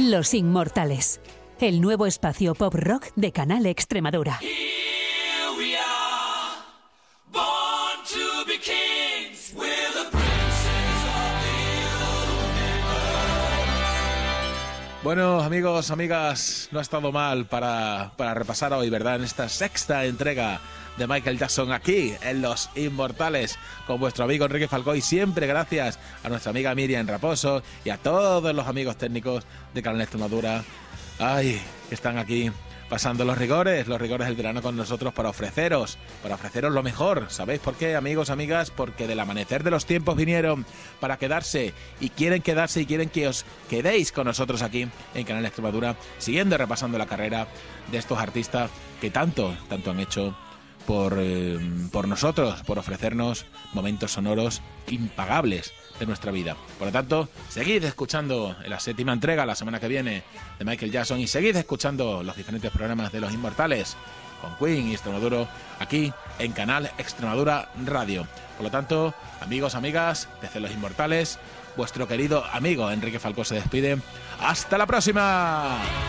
Los Inmortales, el nuevo espacio pop rock de Canal Extremadura. Bueno, amigos, amigas, no ha estado mal para repasar hoy, ¿verdad? En esta sexta entrega de Michael Jackson aquí en Los Inmortales con vuestro amigo Enrique Falcó, y siempre gracias a nuestra amiga Miriam Raposo y a todos los amigos técnicos de Canal Extremadura, que están aquí pasando los rigores del verano con nosotros para ofreceros lo mejor. ¿Sabéis por qué, amigos, amigas? Porque del amanecer de los tiempos vinieron para quedarse y quieren quedarse y quieren que os quedéis con nosotros aquí en Canal Extremadura, siguiendo repasando la carrera de estos artistas que tanto han hecho por nosotros, por ofrecernos momentos sonoros impagables de nuestra vida. Por lo tanto, seguid escuchando en la séptima entrega la semana que viene de Michael Jackson, y seguid escuchando los diferentes programas de Los Inmortales con Queen y Extremadura aquí en Canal Extremadura Radio. Por lo tanto, amigos, amigas, desde Los Inmortales, vuestro querido amigo Enrique Falcó se despide. ¡Hasta la próxima!